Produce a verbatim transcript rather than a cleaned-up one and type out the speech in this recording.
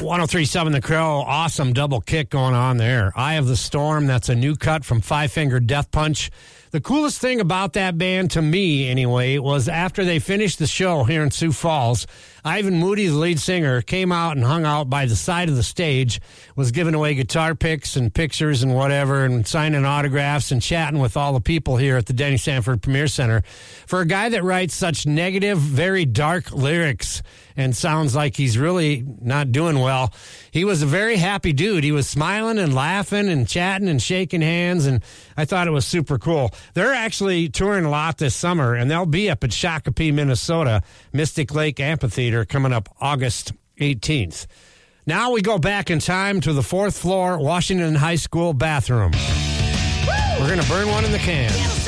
one oh three point seven The Crow, awesome double kick going on there. Eye of the Storm, that's a new cut from Five Finger Death Punch. The coolest thing about that band, to me anyway, was after they finished the show here in Sioux Falls, Ivan Moody, the lead singer, came out and hung out by the side of the stage, was giving away guitar picks and pictures and whatever, and signing autographs and chatting with all the people here at the Denny Sanford Premier Center. For a guy that writes such negative, very dark lyrics and sounds like he's really not doing well, he was a very happy dude. He was smiling and laughing and chatting and shaking hands, and I thought it was super cool. They're actually touring a lot this summer, and they'll be up at Shakopee, Minnesota, Mystic Lake Amphitheater, coming up August eighteenth. Now we go back in time to the fourth floor Washington High School bathroom. Woo! We're going to burn one in the can.